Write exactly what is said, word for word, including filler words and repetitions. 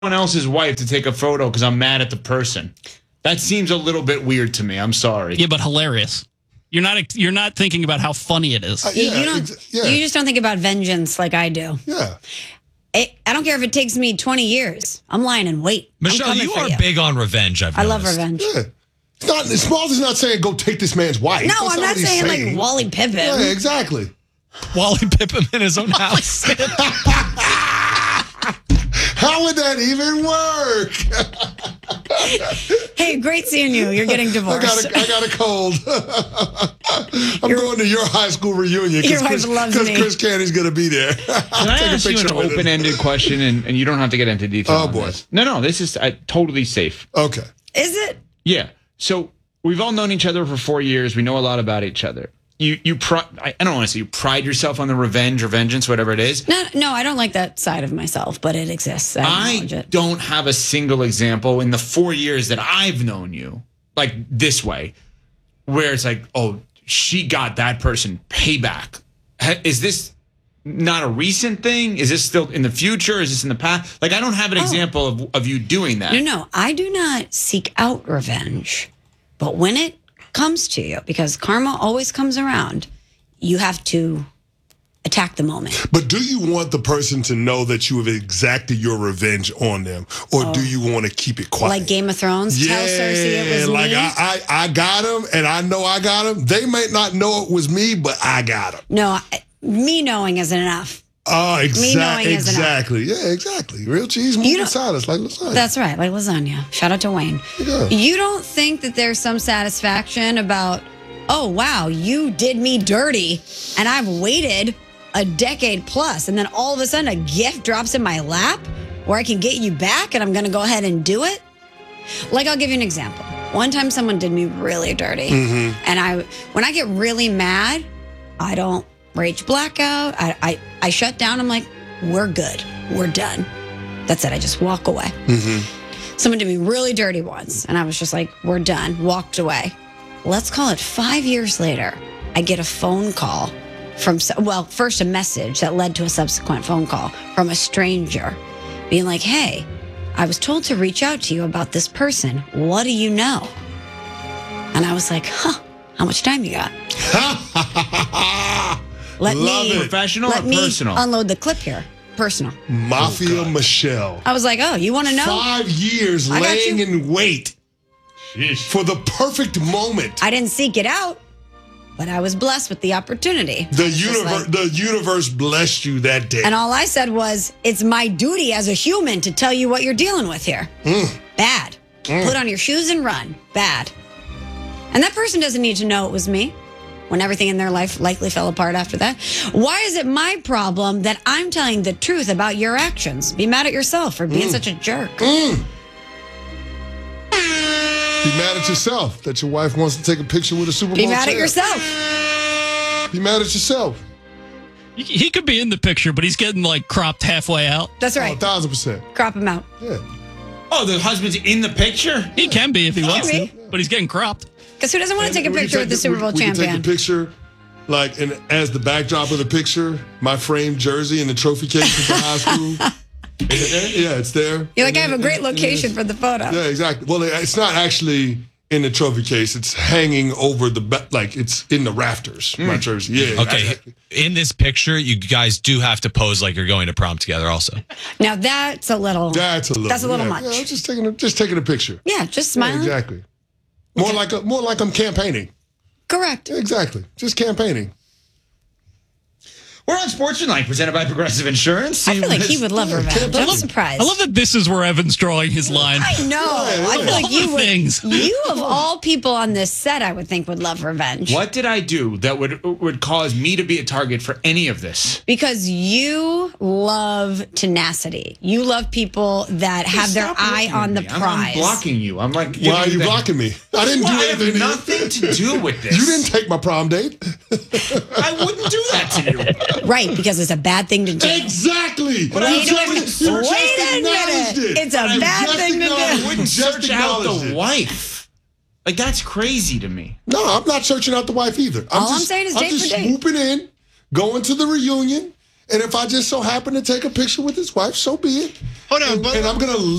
someone else's wife to take a photo because I'm mad at the person. That seems a little bit weird to me. I'm sorry. Yeah, but hilarious. You're not you're not thinking about how funny it is. Uh, yeah, you don't. ex- yeah. You just don't think about vengeance like I do. Yeah. It, I don't care if it takes me twenty years. I'm lying in wait. I'm Michelle, coming you for are big on revenge. I've I love noticed. revenge. Yeah. It's not, Smalls is not saying go take this man's wife. No, That's I'm not what he's saying, like Wally Pippin. Yeah, exactly. Wally Pippin in his own house. How would that even work? Hey, great seeing you. You're getting I divorced. got a, I got a cold. I'm Your- going to your high school reunion Your because wife Chris, loves 'cause me. Chris Candy's going to be there. Can I ask you an with it. open-ended question, and, and you don't have to get into detail? Oh, on boy. this. No, no, this is uh, totally safe. Okay. Is it? Yeah. So we've all known each other for four years. We know a lot about each other. You, you, pri- I I don't want to say you pride yourself on the revenge or vengeance, whatever it is. No, no, I don't like that side of myself, but it exists. I I acknowledge it. don't have a single example in the four years that I've known you, like this way, where it's like, oh, she got that person payback. Ha- Is this not a recent thing? Is this still in the future? Is this in the past? Like, I don't have an example of, of you doing that. No, no, I do not seek out revenge. But when it comes to you, because karma always comes around, you have to attack the moment. But do you want the person to know that you have exacted your revenge on them? Or do you want to keep it quiet? Like Game of Thrones, yeah, tell Cersei it was like me. I, I, I got him and I know I got him. They may not know it was me, but I got him. No, I, me knowing isn't enough. Oh, knowing exactly. isn't enough. Exactly. Yeah, exactly. Real cheese You moving don't- silence like lasagna. That's right, like lasagna. Shout out to Wayne. Yeah. You don't think that there's some satisfaction about, oh, wow, you did me dirty and I've waited a decade plus, and then all of a sudden a gift drops in my lap where I can get you back and I'm going to go ahead and do it? Like, I'll give you an example. One time someone did me really dirty. Mm-hmm. And I, when I get really mad, I don't rage blackout. I, I, I shut down. I'm like, we're good. We're done. That's it. I just walk away. Mm-hmm. Someone did me really dirty once, and I was just like, we're done. Walked away. Let's call it five years later. I get a phone call from, well, first a message that led to a subsequent phone call from a stranger being like, hey, I was told to reach out to you about this person. What do you know? And I was like, huh, how much time you got? Let Love me, it. Professional let or me personal? unload the clip here. Personal. Mafia Michelle. I was like, oh, you want to know? Five years I got laying you. in wait for the perfect moment. I didn't seek it out, but I was blessed with the opportunity. The I was just universe, like- the universe blessed you that day. and all I said was, it's my duty as a human to tell you what you're dealing with here. Mm. Bad. Put on your shoes and run. Bad. And that person doesn't need to know it was me when everything in their life likely fell apart after that. Why is it my problem that I'm telling the truth about your actions? Be mad at yourself for being such a jerk. Mm. Be mad at yourself that your wife wants to take a picture with a Super Bowl Be mad at champ. yourself. Be mad at yourself. He- He could be in the picture, but he's getting like cropped halfway out. That's Oh, a right. thousand percent. Crop him out. Yeah. Oh, the husband's in the picture? He can be if he wants Maybe. to, but he's getting cropped. Because who doesn't want to take a We can picture with the Super Bowl we, we can champion? take the picture, like, and as the backdrop of the picture, my framed jersey and the trophy case from high school. Is it there? Yeah, it's there. You're like, And I have a then- great and- and location it's- for the photo. Yeah, exactly. Well, it's not actually in the trophy case. It's hanging over the, ba- like, it's in the rafters, my jersey. Yeah. Okay, exactly. in this picture, you guys do have to pose like you're going to prom together also. Now that's a little. That's a little. That's a little yeah, much. Yeah, I'm just taking a, just taking a picture. Yeah, just Yeah, smiling. exactly. More like a, more like I'm campaigning. Correct. Yeah, exactly. Just campaigning. We're on Sportsmanlike, presented by Progressive Insurance. I feel like he would love Yeah, revenge. I'm I love- surprised. I love that this is where Evan's drawing his line. I know. I feel like All you the would. things. You of all people on this set, I would think would love revenge. What did I do that would would cause me to be a target for any of this? Because you love tenacity. You love people that have their Stop eye looking on at the me. I'm- prize. I'm blocking you. I'm like, Why are giving you the- blocking me? I didn't Well, do I have anything. to you. nothing to do with this. You didn't take my prom date. I wouldn't do that to you. Right, because it's a bad thing to do. Exactly. But You I just- don't- you just Wait a acknowledged minute. it. It's a I bad just thing to do. acknowledged- I wouldn't just search out acknowledged the it. wife. Like, that's crazy to me. No, I'm not searching out the wife either. I'm All I'm just, saying is I'm date just for date. swooping in, going to the reunion, And if I just so happen to take a picture with his wife, so be it. Hold on, and, but and I'm gonna